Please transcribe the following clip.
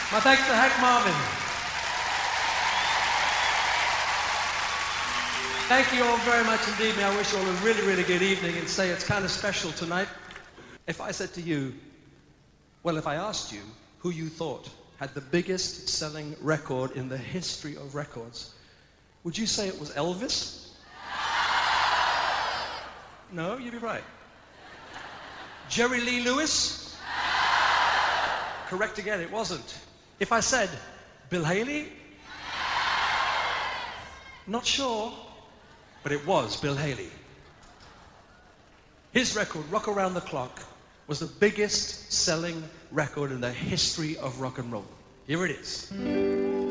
My thanks to Hank Marvin. Thank you all very much indeed. May I wish you all a really, really good evening and say it's kind of special tonight. If I said to you, well, if I asked you who you thought had the biggest selling record in the history of records, would you say it was Elvis? No, you'd be right. Jerry Lee Lewis? Correct again, it wasn't. If I said Bill Haley? Not sure, but it was Bill Haley. His record, Rock Around the Clock, was the biggest selling record in the history of rock and roll. Here it is.